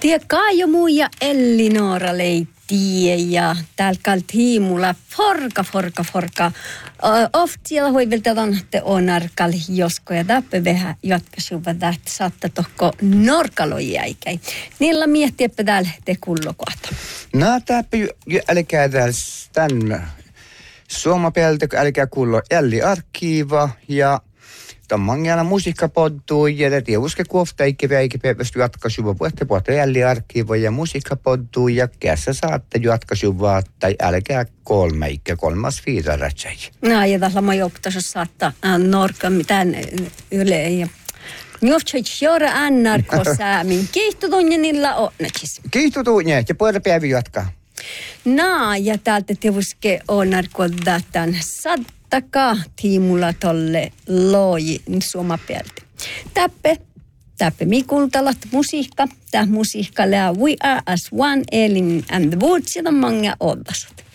Tie Kaajo muu ja Elli-Noora leittiä ja täällä kaltiimulla forka. Oftialla hoiveltadan te onarkal josko ja tappe vähän jatkasuva tähtä saatta tohko norkaloijäikäi. Niillä miettiäpä täällä te kullokohta. No täppä älkää täällä suomapeltä, älkää kullo Elli-arkiiva ja Tammangana musiikkapoddu ja te uske kuofta eikä pesti jatkasuva puhta Elli-arkiiva ja musiikkapoddu ja kässä saatte jatkasuva tai älkää kolmas viidarätsei. No ja tässä mä jouktaisi saattaa norka mitään yle ja Njovtsoit jora annarko säämin. Kiihtutunjanilla onnetsis. Kiihtutunja ja puolta päivä jatkaa. No ja täältä te uske onnarko datan sattaka tiimulla tolle loji suomapelti. Täppe mikultalat musiikka. Tää musiikka lää We Are As One, Elin and the Woods ja manga ollasut.